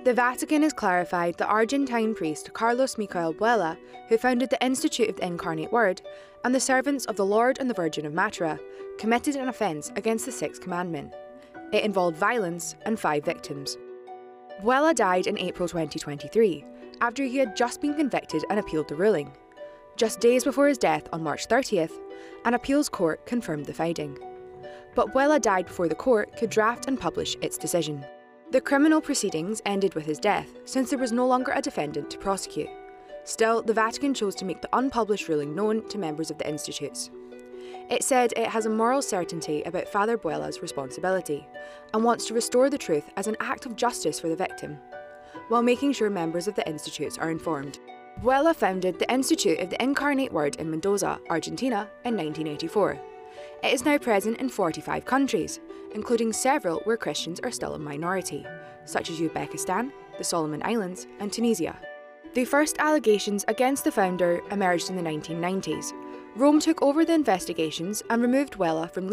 The Vatican has clarified that Argentine priest Carlos Michael Buela, who founded the Institute of the Incarnate Word, and the servants of the Lord and the Virgin of Matra, committed an offence against the Sixth Commandment. It involved violence and 5 victims. Buela died in April 2023, after he had just been convicted and appealed the ruling. Just days before his death on March 30th, an appeals court confirmed the finding. But Buela died before the court could draft and publish its decision. The criminal proceedings ended with his death, since there was no longer a defendant to prosecute. Still, the Vatican chose to make the unpublished ruling known to members of the institutes. It said it has a moral certainty about Father Buela's responsibility, and wants to restore the truth as an act of justice for the victim, while making sure members of the institutes are informed. Buela founded the Institute of the Incarnate Word in Mendoza, Argentina, in 1984. It is now present in 45 countries, including several where Christians are still a minority, such as Uzbekistan, the Solomon Islands, and Tunisia. The first allegations against the founder emerged in the 1990s. Rome took over the investigations and removed Buela from